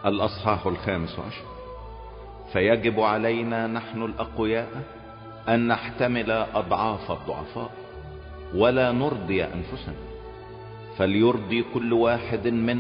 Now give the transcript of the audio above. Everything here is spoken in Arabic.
الأصحاح 15. فيجب علينا نحن الأقوياء أن نحتمل أضعاف الضعفاء ولا نرضي أنفسنا، فليرضي كل واحد من